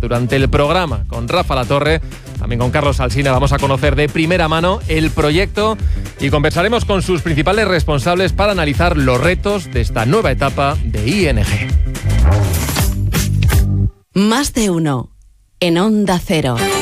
Durante el programa con Rafa Latorre, también con Carlos Alsina, vamos a conocer de primera mano el proyecto y conversaremos con sus principales responsables para analizar los retos de esta nueva etapa de ING. Más de uno en Onda Cero.